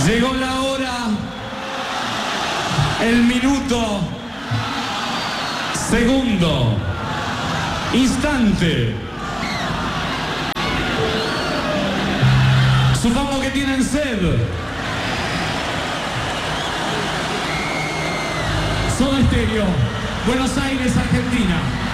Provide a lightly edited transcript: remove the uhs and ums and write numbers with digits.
Llegó la hora, el minuto, segundo, instante. Supongo que tienen sed. Soda Stereo, Buenos Aires, Argentina.